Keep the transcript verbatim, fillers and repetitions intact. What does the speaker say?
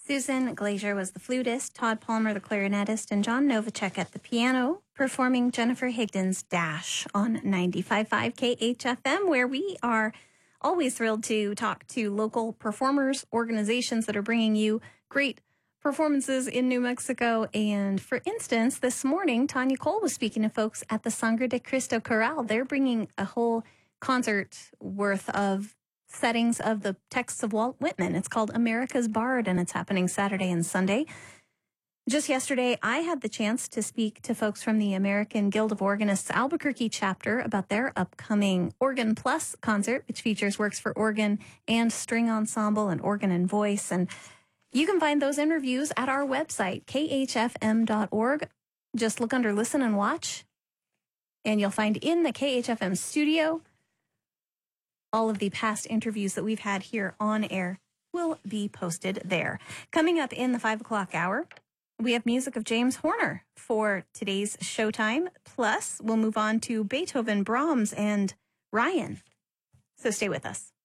Susan Glazier was the flutist, Todd Palmer the clarinetist, and John Novacek at the piano, performing Jennifer Higdon's Dash on ninety-five point five K H F M, where we are always thrilled to talk to local performers, organizations that are bringing you great performances in New Mexico. And for instance, this morning, Tanya Cole was speaking to folks at the Sangre de Cristo Chorale. They're bringing a whole concert worth of settings of the texts of Walt Whitman. It's called America's Bard, and it's happening Saturday and Sunday. Just yesterday, I had the chance to speak to folks from the American Guild of Organists Albuquerque chapter about their upcoming Organ Plus concert, which features works for organ and string ensemble and organ and voice. And you can find those interviews at our website, k h f m dot org. Just look under Listen and Watch, and you'll find in the K H F M studio all of the past interviews that we've had here on air will be posted there. Coming up in the five o'clock hour, we have music of James Horner for today's showtime. Plus, we'll move on to Beethoven, Brahms, and Ryan. So stay with us.